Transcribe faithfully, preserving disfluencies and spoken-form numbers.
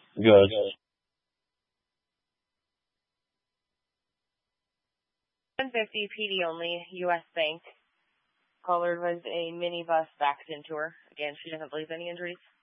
Good. one fifty P D only, U S Bank. Caller was a minibus backed into her. Again, she doesn't believe any injuries.